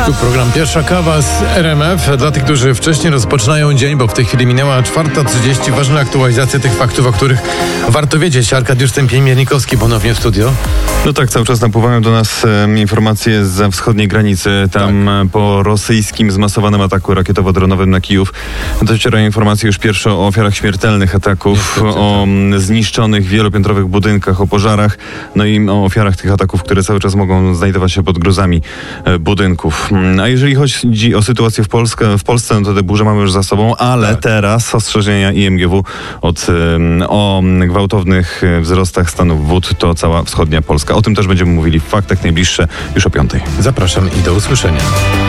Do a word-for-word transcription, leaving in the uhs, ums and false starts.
Tu program Pierwsza Kawa z R M F. Dla tych, którzy wcześniej rozpoczynają dzień, bo w tej chwili minęła czwarta trzydzieści. Ważna aktualizacja tych faktów, o których warto wiedzieć. Arkadiusz Stępień-Miernikowski ponownie w studio. No tak, cały czas napływają do nas e, informacje zza wschodniej granicy. Tam tak. Po rosyjskim zmasowanym ataku rakietowo-dronowym na Kijów docierają informacje już pierwsze o ofiarach śmiertelnych ataków, Niestety, o tak. zniszczonych wielopiętrowych budynkach, o pożarach, no i o ofiarach tych ataków, które cały czas mogą znajdować się pod gruzami e, budynków. A jeżeli chodzi o sytuację w, Polsce, w Polsce, no to te burze mamy już za sobą, ale tak. teraz ostrzeżenia I M G W od, e, o gwałtownych wzrostach stanów wód to cała wschodnia Polska. O tym też będziemy mówili w Faktach najbliższe już o piątej. Zapraszam i do usłyszenia.